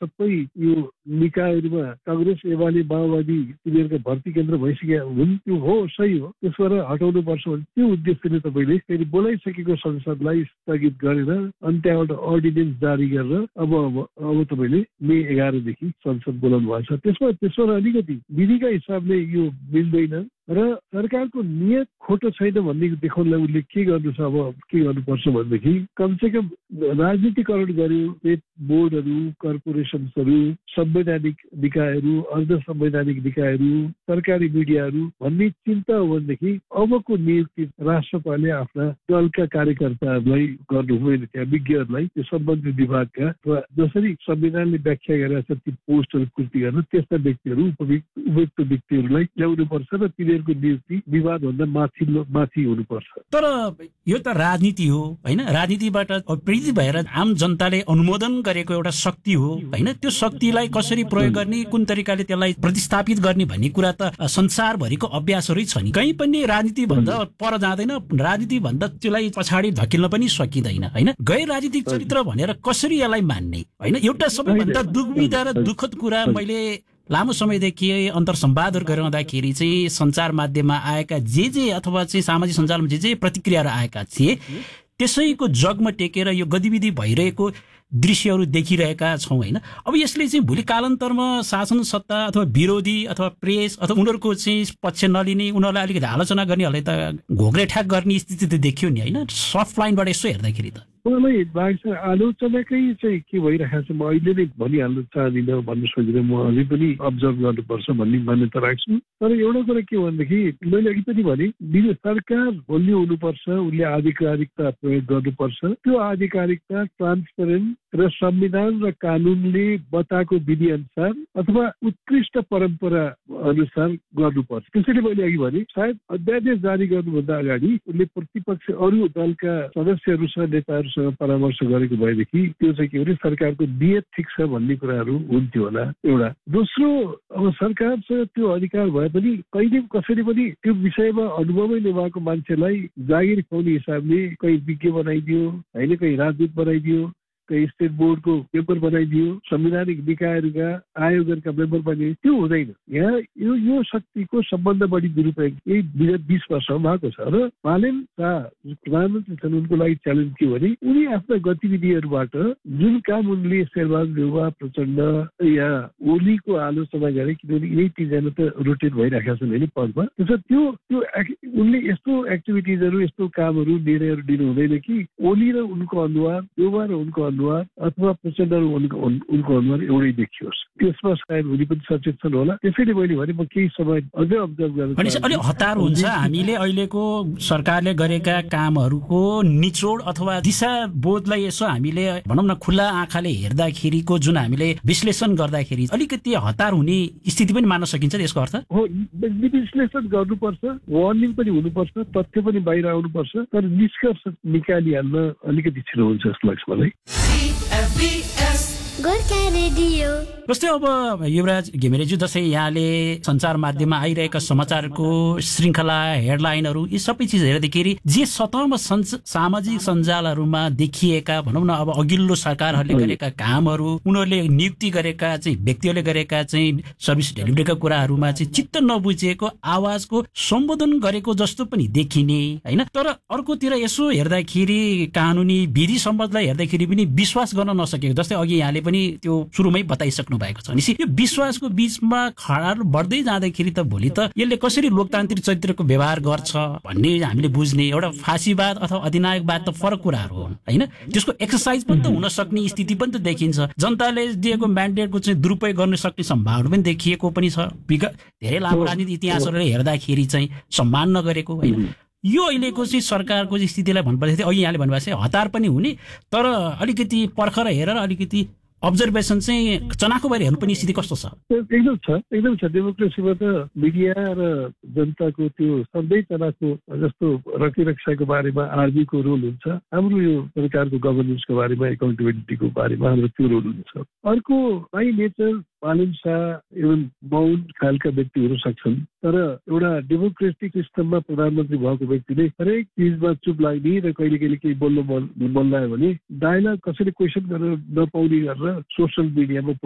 सबै यो निकायहरूमा कांग्रेस एमाले माओवादी तिनीहरूका भर्ती केन्द्र भइसकेका हुन्। त्यो हो, सही हो, त्यसबाट हटाउनु पर्छ भने त्यो उद्देश्यले तपाईँले फेरि बोलाइसकेको संसदलाई स्थगित गरेर अनि त्यहाँबाट अर्डिनेन्स जारी गरेर अब तपाईँले मे 11 देखि संसद बोलाउनु भएको छ। त्यसमा अलिकति विधिका हिसाबले यो मिल्दैन र सरकारको नियत खोटो छैन भन्ने देखाउनलाई उसले के गर्नु छ, अब के गर्नुपर्छ भनेदेखि कमसेकम राजनीतिकरण गर्यो, पेट बोर्डहरू, कर्पोरेसन्सहरू, संवैधानिक निकायहरू, अर्ध संवैधानिक निकायहरू, सरकारी मिडियाहरू भन्ने चिन्ता हो भनेदेखि अबको नियुक्ति राष्ट्रपालले आफ्ना दलका कार्यकर्ताहरूलाई गर्नु हुँदैन, त्यहाँ विज्ञहरूलाई, त्यो सम्बन्धित विभागका वा जसरी संविधानले व्याख्या गरेका छ ती पोस्टहरू पूर्ति गर्न त्यस्ता व्यक्तिहरू उपयुक्त व्यक्तिहरूलाई ल्याउनुपर्छ र तिनीहरूको नियुक्ति विवादभन्दा माथि हुनुपर्छ। तर यो त राजनीति हो होइन, राजनीतिबाट प्रेरित भएर आम जनताले अनुमोदन गरेको एउटा शक्ति हो होइन, त्यो शक्तिलाई कसरी प्रयोग गर्ने, कुन तरिकाले त्यसलाई प्रतिस्थापित गर्ने भन्ने कुरा त संसारभरिको अभ्यासहरू छ नि। कहीँ पनि राजनीति भन्दा पर जाँदैन, राजनीति भन्दा त्यसलाई पछाडि धकिल्न पनि सकिँदैन होइन। गैर राजनीतिक चरित्र भनेर कसरी यसलाई मान्ने होइन। एउटा सबैभन्दा दुर्विधा र दुःखद कुरा मैले लामो समयदेखि अन्तर्संवादहरू गराउँदाखेरि चाहिँ सञ्चार माध्यममा आएका जे अथवा चाहिँ सामाजिक सञ्जालमा जे प्रतिक्रियाहरू आएका थिए त्यसैको जगमा टेकेर यो गतिविधि भइरहेको दृश्यहरू देखिरहेका छौँ होइन। अब यसले चाहिँ भोलि कालान्तरमा शासन सत्ता अथवा विरोधी अथवा प्रेस अथवा उनीहरूको चाहिँ पक्ष नलिने, उनीहरूलाई अलिकति आलोचना गर्नेहरूलाई त घोग्रेठ्याक गर्ने स्थिति त देखियो नि होइन, सफ्ट लाइनबाट यसो हेर्दाखेरि त। मलाई लाग्छ आलोचनाकै चाहिँ के भइरहेको छ, म अहिले नै भनिहाल्नु चाहदिनँ, भन्नु सोच्दिनँ, म अझै पनि अब्जर्भ गर्नुपर्छ भन्ने मान्यता राख्छु। तर एउटा कुरा के भनेदेखि मैले अघि पनि भने सरकार बलियो हुनुपर्छ, उसले आधिकारिकता प्रयोग गर्नुपर्छ, त्यो आधिकारिकता ट्रान्सपेरेन्ट र संविधान र कानुनले बताएको विधि अनुसार अथवा उत्कृष्ट परम्परा अनुसार गर्नुपर्छ। त्यसैले मैले अघि भने सायद अध्यादेश जारी गर्नुभन्दा अगाडि उसले प्रतिपक्ष अरू दलका सदस्यहरूसँग नेताहरूसँग परामर्श गरेको भएदेखि त्यो चाहिँ के भने सरकारको नियत ठिक छ भन्ने कुराहरू हुन्थ्यो होला एउटा। दोस्रो, अब सरकारसँग त्यो अधिकार भए पनि कहिले कसैले पनि त्यो विषयमा अनुभवै नभएको मान्छेलाई जागिर खुवाउने हिसाबले कहीँ विज्ञ बनाइदियो होइन, कहीँ राजदूत बनाइदियो, कहीँ स्टेट बोर्डको पेपर बनाइदियो, संवैधानिक निकायहरूका आयोगहरूका मेम्बर बनियो, त्यो हुँदैन। यहाँ यो शक्तिको सबभन्दा बढी दुरुपयोग यही विगत 20 वर्षमा भएको छ र बालेन शाह प्रधानमन्त्री छन्, उनको लागि च्यालेन्ज के भने उनी आफ्ना गतिविधिहरूबाट जुन काम उनले शेरबहादुर देउवा, प्रचण्ड या ओलीको आलोचना गरे, किनभने यही तिनजना त रोटेट भइरहेका छन् होइन पदमा, त्यो उनले यस्तो एक्टिभिटिजहरू यस्तो कामहरू निर्णयहरू दिनु हुँदैन कि ओली र उनको अनुहार, देउवा र उनको अनुहार अथवा प्रचण्ड र उनको अनुहार एउटै देखियोस्। त्यसमा सायद उनी पनि सचेत छन् होला। त्यसैले मैले भने म केही समय अझै अब्जर्भ गरेर अलि हतार हुन्छ हामीले अहिलेको सरकारले गरेका कामहरूको निचोड अथवा दिशा बोधलाई यसो हामीले भनौँ न खुल्ला आँखाले हेर्दाखेरिको जुन हामीले विश्लेषण गर्दाखेरि अलिकति हतार हुने स्थिति पनि मान्न सकिन्छ। यसको अर्थ हो विश्लेषण गर्नुपर्छ, वार्निङ पनि हुनुपर्छ, तथ्य पनि बाहिर आउनुपर्छ, तर निष्कर्ष निकालिहाल्न अलिकति छिटो हुन्छ जस्तो लाग्छ मलाई। जस्तै अब युवराज घिमिरेज्यू, जस्तै यहाँले सञ्चार माध्यममा आइरहेका समाचारको श्रृङ्खला, हेडलाइनहरू यी सबै चिज हेर्दाखेरि जे सतहमा सामाजिक सञ्जालहरूमा देखिएका भनौँ न अब अघिल्लो सरकारहरूले गरेका कामहरू, उनीहरूले नियुक्ति गरेका चाहिँ व्यक्तिहरूले गरेका चाहिँ सर्भिस डेलिभरीका कुराहरूमा चाहिँ चित्त नबुझेको आवाजको सम्बोधन गरेको जस्तो पनि देखिने होइन। तर अर्कोतिर यसो हेर्दाखेरि कानुनी विधि सम्बन्धलाई हेर्दाखेरि पनि विश्वास गर्न नसकेको, जस्तै अघि यहाँले पनि त्यो सुरुमै बताइसक्नु भएको छ। यो विश्वासको बीचमा खडाहरू बढ्दै जाँदाखेरि त भोलि त यसले कसरी लोकतान्त्रिक चरित्रको व्यवहार गर्छ भन्ने हामीले बुझ्ने एउटा फाँसीवाद अथवा अधिनायकवाद त फरक कुराहरू हो होइन। त्यसको एक्सर्साइज पनि त हुन सक्ने स्थिति पनि त देखिन्छ। जनताले दिएको म्यान्डेटको चाहिँ दुरुपयोग गर्न सक्ने सम्भावना पनि देखिएको पनि छ। धेरै लामो राजनीति इतिहासहरूले हेर्दाखेरि चाहिँ सम्मान नगरेको होइन। यो अहिलेको चाहिँ सरकारको स्थितिलाई भन्नुपर्दाखेरि अघि यहाँले भन्नुभएको छ हतार पनि हुने, तर अलिकति पर्खर हेरेर अलिकति अब्जर्भेसन चाहिँ चनाखो भएर हेर्नु पनि स्थिति कस्तो छ? एकदम छ। डेमोक्रेसीमा त मिडिया र जनताको त्यो सधैँ चनाखो जस्तो रक्षाको बारेमा आर्मीको रोल हुन्छ, हाम्रो यो सरकारको गभर्नेन्सको बारेमा एकाउन्टेबिलिटीको बारेमा हाम्रो त्यो रोल हुन्छ। अर्को बाई नेचर बालेन शाह एवं मौन खालका व्यक्ति हुन सक्छन्, तर एउटा डेमोक्रेटिक सिस्टममा प्रधानमन्त्री भएको व्यक्तिले हरेक चिजमा चुप लाग्ने र कहिले कहिले केही बोल्न मन लाग्यो भने डायलग कसैले क्वेसन गर्न नपाउने गरेर सोसियल मिडियामा